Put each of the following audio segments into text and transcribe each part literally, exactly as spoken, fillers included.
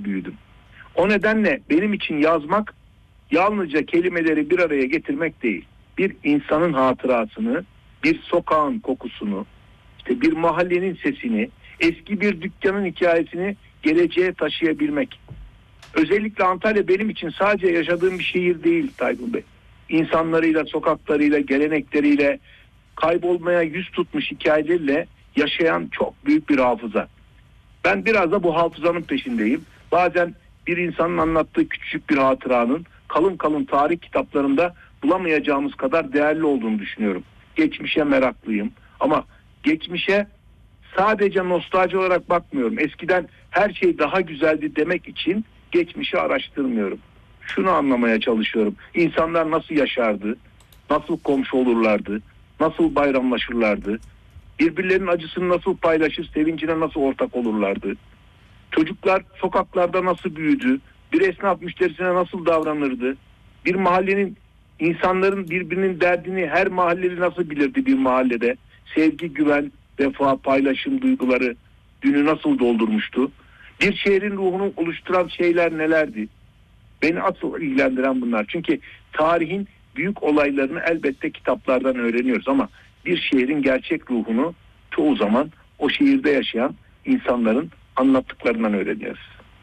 büyüdüm. O nedenle benim için yazmak yalnızca kelimeleri bir araya getirmek değil. Bir insanın hatırasını, bir sokağın kokusunu, işte bir mahallenin sesini, eski bir dükkanın hikayesini geleceğe taşıyabilmek. Özellikle Antalya benim için sadece yaşadığım bir şehir değil Tayfun Bey. İnsanlarıyla, sokaklarıyla, gelenekleriyle, kaybolmaya yüz tutmuş hikayeleriyle yaşayan çok büyük bir hafıza. Ben biraz da bu hafızanın peşindeyim. Bazen bir insanın anlattığı küçük bir hatıranın kalın kalın tarih kitaplarında bulamayacağımız kadar değerli olduğunu düşünüyorum. Geçmişe meraklıyım ama geçmişe sadece nostalji olarak bakmıyorum. Eskiden her şey daha güzeldi demek için geçmişi araştırmıyorum. Şunu anlamaya çalışıyorum. İnsanlar nasıl yaşardı? Nasıl komşu olurlardı? Nasıl bayramlaşırlardı? Birbirlerinin acısını nasıl paylaşır, sevincine nasıl ortak olurlardı? Çocuklar sokaklarda nasıl büyüdü? Bir esnaf müşterisine nasıl davranırdı? Bir mahallenin, insanların birbirinin derdini her mahalleli nasıl bilirdi bir mahallede? Sevgi, güven, vefa, paylaşım duyguları dünü nasıl doldurmuştu? Bir şehrin ruhunu oluşturan şeyler nelerdi? Beni asıl ilgilendiren bunlar. Çünkü tarihin büyük olaylarını elbette kitaplardan öğreniyoruz ama bir şehrin gerçek ruhunu çoğu zaman o şehirde yaşayan insanların anlattıklarından öğreniyoruz.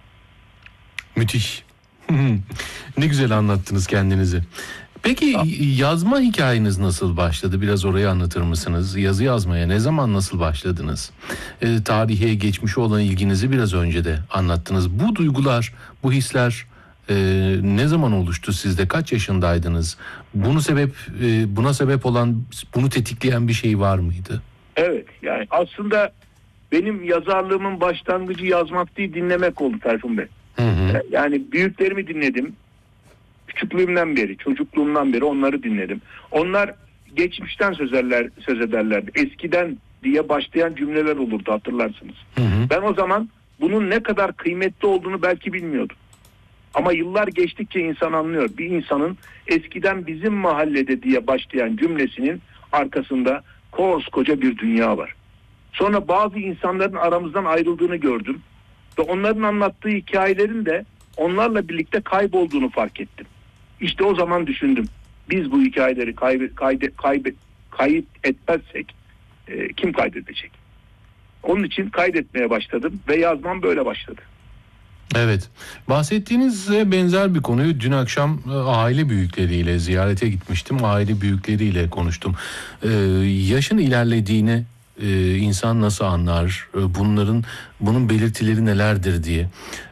Müthiş. Ne güzel anlattınız kendinizi. Peki yazma hikayeniz nasıl başladı? Biraz orayı anlatır mısınız? Yazı yazmaya ne zaman, nasıl başladınız? E, tarihe, geçmişe olan ilginizi biraz önce de anlattınız. Bu duygular, bu hisler e, ne zaman oluştu sizde? Kaç yaşındaydınız? Bunu sebep, e, buna sebep olan, bunu tetikleyen bir şey var mıydı? Evet, yani aslında benim yazarlığımın başlangıcı yazmak değil, dinlemek oldu Tayfun Bey. Hı hı. Yani büyüklerimi dinledim. Küçüklüğümden beri, çocukluğumdan beri onları dinledim. Onlar geçmişten söz ederler, söz ederlerdi. Eskiden diye başlayan cümleler olurdu, hatırlarsınız. Hı hı. Ben o zaman bunun ne kadar kıymetli olduğunu belki bilmiyordum. Ama yıllar geçtikçe insan anlıyor. Bir insanın eskiden bizim mahallede diye başlayan cümlesinin arkasında koskoca bir dünya var. Sonra bazı insanların aramızdan ayrıldığını gördüm. Ve onların anlattığı hikayelerin de onlarla birlikte kaybolduğunu fark ettim. İşte o zaman düşündüm. Biz bu hikayeleri kaybe, kayde, kaybe, kayıt etmezsek e, kim kaydedecek? Onun için kaydetmeye başladım ve yazmam böyle başladı. Evet. Bahsettiğinizle benzer bir konuyu dün akşam e, aile büyükleriyle ziyarete gitmiştim. Aile büyükleriyle konuştum. Ee, yaşın ilerlediğini e, insan nasıl anlar? E, bunların bunun belirtileri nelerdir diye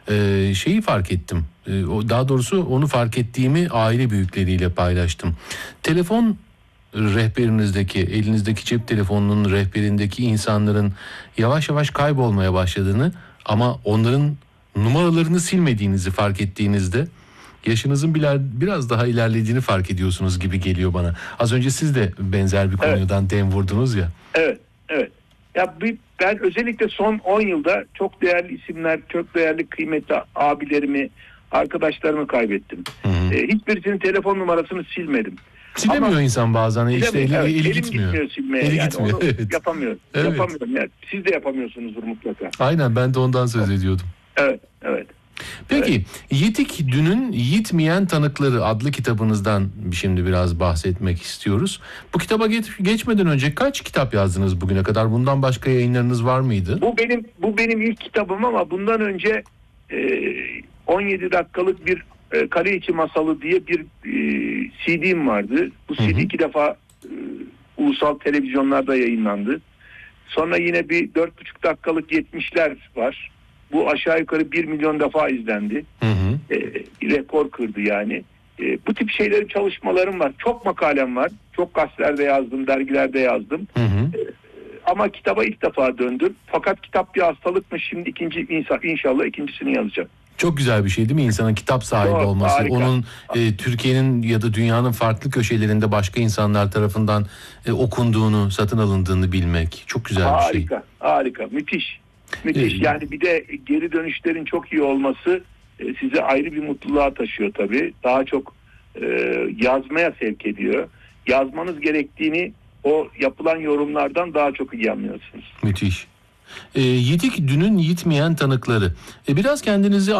e, şeyi fark ettim. E, daha doğrusu onu fark ettiğimi aile büyükleriyle paylaştım. Telefon rehberinizdeki, elinizdeki cep telefonunun rehberindeki insanların yavaş yavaş kaybolmaya başladığını ama onların numaralarını silmediğinizi fark ettiğinizde yaşınızın biraz daha ilerlediğini fark ediyorsunuz gibi geliyor bana. Az önce siz de benzer bir konudan evet. dem vurdunuz ya. Evet, evet. Ya ben özellikle son on yılda çok değerli isimler, çok değerli kıymetli abilerimi, arkadaşlarımı kaybettim. Hı hı. Ee, hiçbirisinin telefon numarasını silmedim. Silemiyor Ama, insan bazen. İşte eli, evet, eli elim gitmiyor. gitmiyor silmeye. Eli yani gitmiyor. onu Evet. Yapamıyorum. Evet. Yapamıyorum. Yani siz de yapamıyorsunuzdur mutlaka. Aynen, ben de ondan söz ediyordum. Evet, evet. Peki, evet. Yitik Dün'ün Yitmeyen Tanıkları adlı kitabınızdan şimdi biraz bahsetmek istiyoruz. Bu kitaba geç, geçmeden önce kaç kitap yazdınız bugüne kadar? Bundan başka yayınlarınız var mıydı? Bu benim bu benim ilk kitabım ama bundan önce e, on yedi dakikalık bir e, Kale İçi Masalı diye bir e, C D'm vardı. Bu C D hı hı. iki defa e, ulusal televizyonlarda yayınlandı. Sonra yine bir dört buçuk dakikalık yetmişler var. Bu aşağı yukarı bir milyon defa izlendi. Hı hı. E, rekor kırdı yani. E, bu tip şeylerin çalışmalarım var. Çok makalem var. Çok gazetelerde yazdım, dergilerde yazdım. Hı hı. E, ama kitaba ilk defa döndüm. Fakat kitap bir hastalıkmış. Şimdi ikinci inşallah ikincisini yazacağım. Çok güzel bir şey değil mi? İnsanın kitap sahibi Çok, olması. Harika. Onun e, Türkiye'nin ya da dünyanın farklı köşelerinde başka insanlar tarafından e, okunduğunu, satın alındığını bilmek. Çok güzel harika, bir şey. Harika, harika. Müthiş. Müthiş. Ee, yani bir de geri dönüşlerin çok iyi olması e, size ayrı bir mutluluğa taşıyor tabii. Daha çok e, yazmaya sevk ediyor. Yazmanız gerektiğini o yapılan yorumlardan daha çok iyi anlıyorsunuz. Müthiş. E, Yitik Dün'ün Yitmeyen Tanıkları. E, biraz kendinizi